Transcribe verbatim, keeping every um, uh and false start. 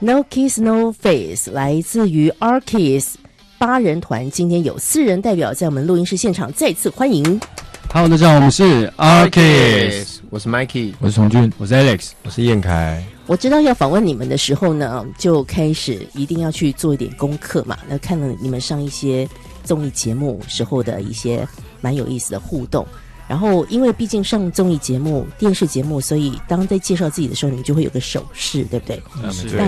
No Kiss No Face 来自于 Arkiss 八人团，今天有四人代表在我们录音室现场，再次欢迎。 Hello， 大家好，我们是 Arkiss， 我是 Mikey， 我是崇俊，我是 Alex， 我是燕凯。 我知道要访问你们的时候呢，就开始一定要去做一点功课嘛。那看了你们上一些综艺节目时候的一些蛮有意思的互动，然后因为毕竟上综艺节目、电视节目，所以当在介绍自己的时候，你们就会有个手势，对不对？ 嗯，是。